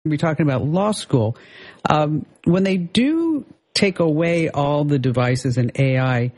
We're talking about law school. When they do take away all the devices and AI,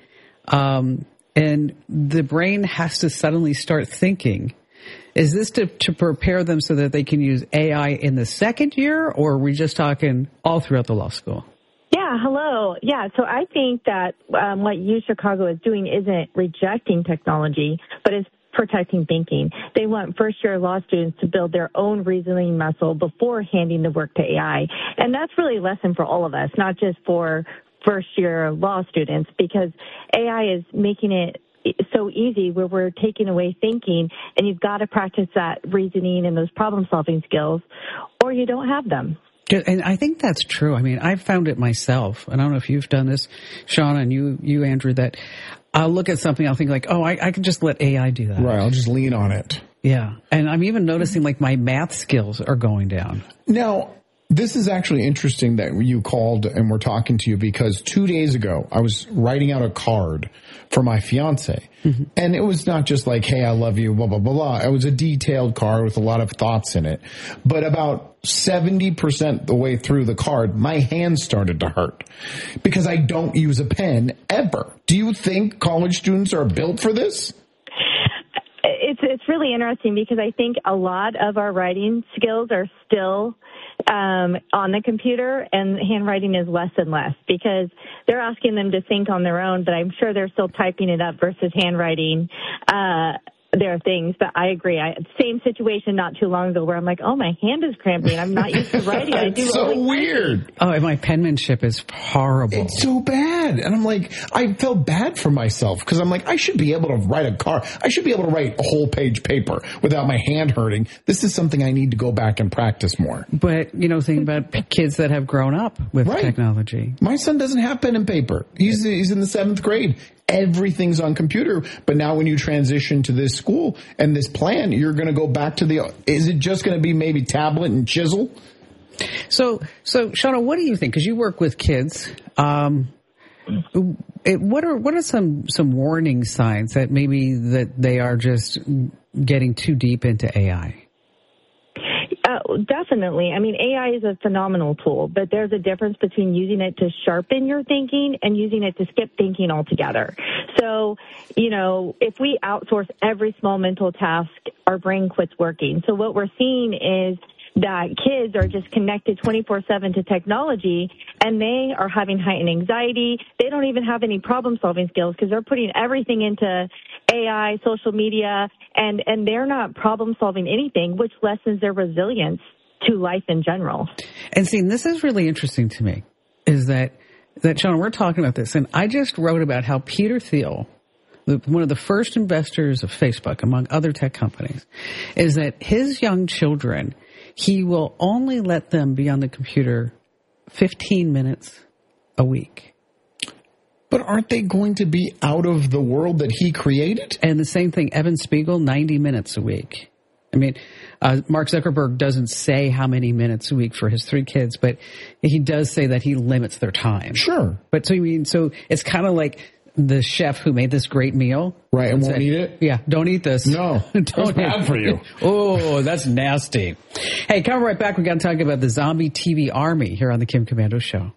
and the brain has to suddenly start thinking, is this to prepare them so that they can use AI in the second year, or are we just talking all throughout the law school? Yeah, hello. Yeah, so I think that what UChicago is doing isn't rejecting technology, but is protecting thinking. They want first-year law students to build their own reasoning muscle before handing the work to AI. And that's really a lesson for all of us, not just for first-year law students, because AI is making it so easy where we're taking away thinking, and you've got to practice that reasoning and those problem-solving skills, or you don't have them. And I think that's true. I mean, I've found it myself. I don't know if you've done this, Sean, and you, Andrew, that I'll look at something, I'll think like, oh, I can just let AI do that. Right, I'll just lean on it. Yeah, and I'm even noticing like my math skills are going down. Now, this is actually interesting that you called and we're talking to you, because 2 days ago, I was writing out a card for my fiance. Mm-hmm. And it was not just like, hey, I love you, blah, blah, blah, blah. It was a detailed card with a lot of thoughts in it. But about 70% the way through the card, my hands started to hurt because I don't use a pen ever. Do you think college students are built for this? It's really interesting because I think a lot of our writing skills are still on the computer, and handwriting is less and less because they're asking them to think on their own, but I'm sure they're still typing it up versus handwriting their things. But I agree. Same situation not too long ago where I'm like, oh, my hand is cramping. I'm not used to writing. I do It's so weird. Oh, and my penmanship is horrible. It's so bad. And I'm like, I felt bad for myself because I'm like, I should be able to write a card. I should be able to write a whole page paper without my hand hurting. This is something I need to go back and practice more. But, think about kids that have grown up with technology. My son doesn't have pen and paper. He's in the 7th grade. Everything's on computer. But now when you transition to this school and this plan, you're going to go back to is it just going to be maybe tablet and chisel? So Shauna, what do you think? Because you work with kids. What are some warning signs that maybe that they are just getting too deep into AI? Definitely. I mean, AI is a phenomenal tool, but there's a difference between using it to sharpen your thinking and using it to skip thinking altogether. So, if we outsource every small mental task, our brain quits working. So what we're seeing is that kids are just connected 24/7 to technology, and they are having heightened anxiety. They don't even have any problem-solving skills because they're putting everything into AI, social media, and they're not problem-solving anything, which lessens their resilience to life in general. And see, this is really interesting to me, is that Sean, we're talking about this, and I just wrote about how Peter Thiel, one of the first investors of Facebook, among other tech companies, is that his young children, he will only let them be on the computer 15 minutes a week. But aren't they going to be out of the world that he created? And the same thing, Evan Spiegel, 90 minutes a week. I mean, Mark Zuckerberg doesn't say how many minutes a week for his 3 kids, but he does say that he limits their time. Sure. But so it's kind of like the chef who made this great meal. Right, and won't eat it? Yeah, don't eat this. No, it's bad for you. Oh, that's nasty. Hey, coming right back, we're going to talk about the zombie TV army here on the Kim Komando Show.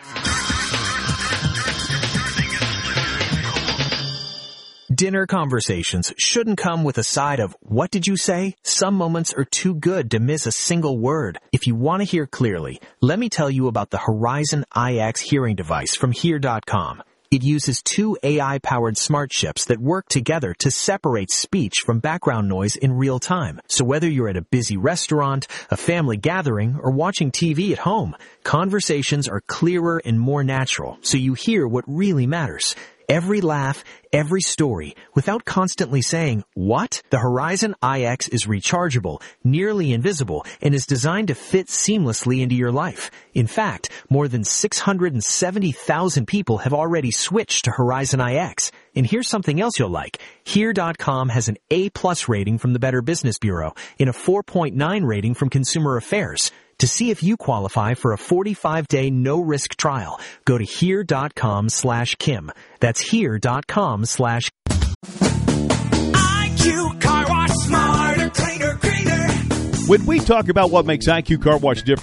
Dinner conversations shouldn't come with a side of, what did you say? Some moments are too good to miss a single word. If you want to hear clearly, let me tell you about the Horizon IX hearing device from Hear.com. It uses 2 AI-powered smart chips that work together to separate speech from background noise in real time. So whether you're at a busy restaurant, a family gathering, or watching TV at home, conversations are clearer and more natural, so you hear what really matters. Every laugh, every story, without constantly saying, what? The Horizon IX is rechargeable, nearly invisible, and is designed to fit seamlessly into your life. In fact, more than 670,000 people have already switched to Horizon IX. And here's something else you'll like. Hear.com has an A+ rating from the Better Business Bureau and a 4.9 rating from Consumer Affairs. To see if you qualify for a 45-day no-risk trial, go to Hear.com/Kim. That's Hear.com/. IQ Car Wash, smarter, cleaner, greener. When we talk about what makes IQ Car Wash different,